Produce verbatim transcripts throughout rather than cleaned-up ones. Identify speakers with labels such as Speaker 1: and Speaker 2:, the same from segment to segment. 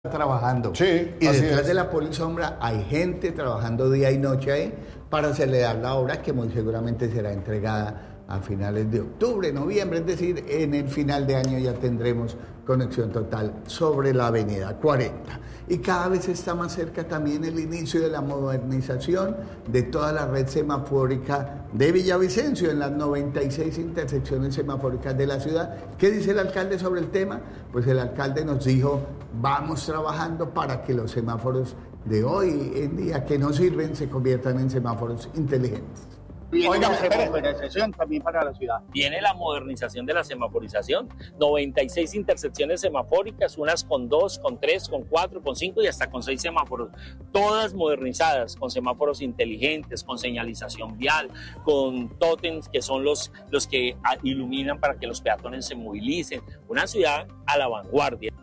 Speaker 1: trabajando.
Speaker 2: Sí,
Speaker 1: y
Speaker 2: así
Speaker 1: detrás
Speaker 2: es.
Speaker 1: de la polisombra hay gente trabajando día y noche ahí para acelerar la obra que muy seguramente será entregada a finales de octubre, noviembre, es decir, en el final de año ya tendremos conexión total sobre la avenida cuarenta. Y cada vez está más cerca también el inicio de la modernización de toda la red semafórica de Villavicencio en las noventa y seis intersecciones semafóricas de la ciudad. ¿Qué dice el alcalde sobre el tema? Pues el alcalde nos dijo, vamos trabajando para que los semáforos de hoy en día que no sirven se conviertan en semáforos inteligentes.
Speaker 3: Viene
Speaker 2: Oiga,
Speaker 3: la
Speaker 2: espere.
Speaker 3: semaforización también para la ciudad.
Speaker 4: Viene la modernización de la semaforización. noventa y seis intersecciones semafóricas, unas con dos, con tres, con cuatro, con cinco y hasta con seis semáforos. Todas modernizadas, con semáforos inteligentes, con señalización vial, con tótems que son los, los que iluminan para que los peatones se movilicen. Una ciudad a la vanguardia.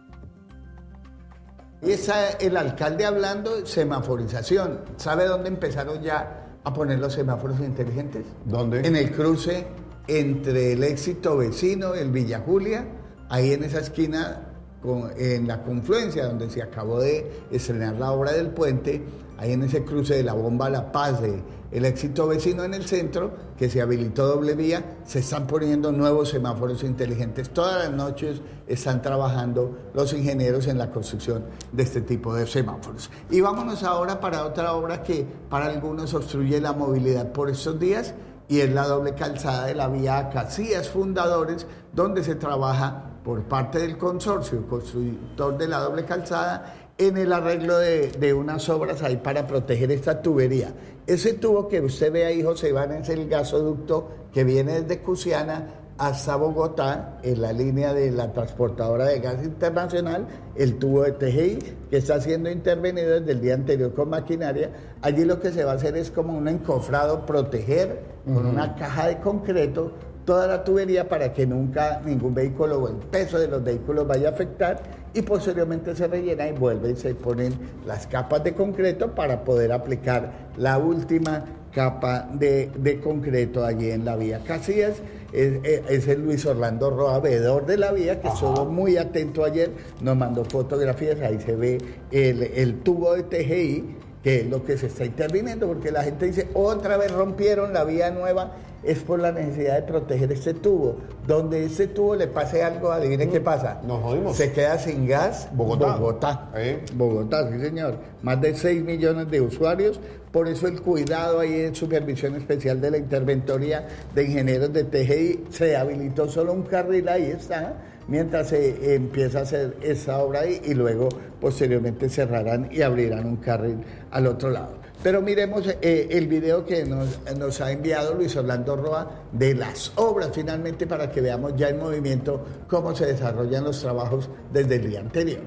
Speaker 1: Y está el alcalde hablando de semaforización. ¿Sabe dónde empezaron ya a poner los semáforos inteligentes?
Speaker 2: ¿Dónde?
Speaker 1: En el cruce entre el Éxito Vecino, el Villa Julia, ahí en esa esquina, con, en la confluencia donde se acabó de estrenar la obra del puente, ahí en ese cruce de la Bomba La Paz, de el Éxito Vecino en el centro, que se habilitó doble vía, se están poniendo nuevos semáforos inteligentes. Todas las noches están trabajando los ingenieros en la construcción de este tipo de semáforos. Y vámonos ahora para otra obra que para algunos obstruye la movilidad por estos días, y es la doble calzada de la vía Casillas Fundadores, donde se trabaja por parte del consorcio constructor de la doble calzada en el arreglo de, de unas obras ahí para proteger esta tubería. Ese tubo que usted ve ahí, José Iván, es el gasoducto que viene desde Cusiana hasta Bogotá, en la línea de la transportadora de gas internacional, el tubo de T G I, que está siendo intervenido desde el día anterior con maquinaria. Allí lo que se va a hacer es como un encofrado, proteger con uh-huh. una caja de concreto toda la tubería para que nunca ningún vehículo o el peso de los vehículos vaya a afectar, y posteriormente se rellena y vuelve y se ponen las capas de concreto para poder aplicar la última capa de, de concreto allí en la vía Casillas. Es, es el Luis Orlando Roa, veedor de la vía, que estuvo muy atento ayer, nos mandó fotografías, ahí se ve el, el tubo de T G I, que es lo que se está interviniendo, porque la gente dice, otra vez rompieron la vía nueva. Es por la necesidad de proteger este tubo. Donde este tubo le pase algo, adivine qué pasa.
Speaker 2: Nos jodimos.
Speaker 1: Se queda sin gas
Speaker 2: Bogotá.
Speaker 1: Bogotá.
Speaker 2: ¿Eh?
Speaker 1: Bogotá, sí señor. Más de seis millones de usuarios. Por eso el cuidado ahí en supervisión especial de la interventoría de ingenieros de T G I. Se habilitó solo un carril, ahí está, mientras se empieza a hacer esa obra ahí, y luego posteriormente cerrarán y abrirán un carril al otro lado. Pero miremos eh, el video que nos, nos ha enviado Luis Orlando Roa de las obras, finalmente, para que veamos ya en movimiento cómo se desarrollan los trabajos desde el día anterior.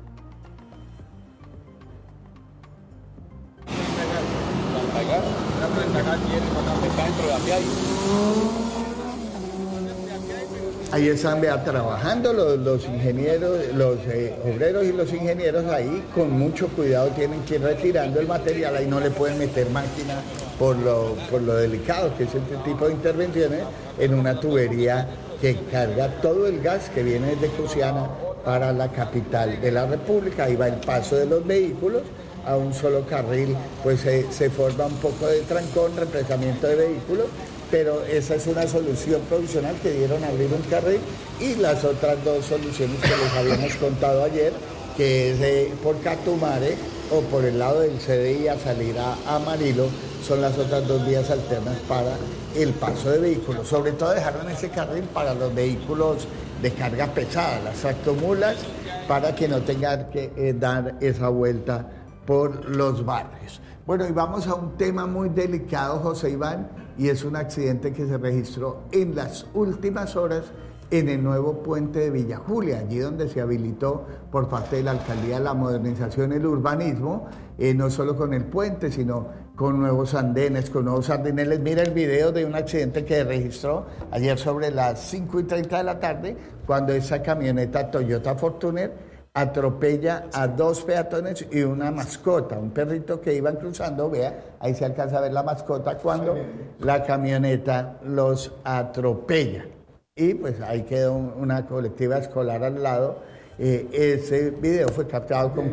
Speaker 1: Ahí están, vea, trabajando los, los ingenieros, los eh, obreros y los ingenieros ahí, con mucho cuidado tienen que ir retirando el material, ahí no le pueden meter máquina por lo, por lo delicado que es este tipo de intervenciones en una tubería que carga todo el gas que viene desde Cusiana para la capital de la República. Ahí va el paso de los vehículos a un solo carril, pues eh, se forma un poco de trancón, represamiento de vehículos, pero esa es una solución provisional que dieron a abrir un carril, y las otras dos soluciones que les habíamos contado ayer, que es eh, por Catumare o por el lado del C D I a salir a Amarillo, son las otras dos vías alternas para el paso de vehículos. Sobre todo dejaron ese carril para los vehículos de carga pesada, las tractomulas, para que no tengan que eh, dar esa vuelta por los barrios. Bueno, y vamos a un tema muy delicado, José Iván, y es un accidente que se registró en las últimas horas en el nuevo puente de Villa Julia, allí donde se habilitó por parte de la alcaldía la modernización, el urbanismo, eh, no solo con el puente, sino con nuevos andenes, con nuevos ardineles. Mira el video de un accidente que registró ayer sobre las cinco y treinta de la tarde, cuando esa camioneta Toyota Fortuner atropella a dos peatones y una mascota, un perrito que iban cruzando. Vea, ahí se alcanza a ver la mascota cuando la camioneta los atropella. Y pues ahí quedó una colectiva escolar al lado, Eh, ese video fue captado con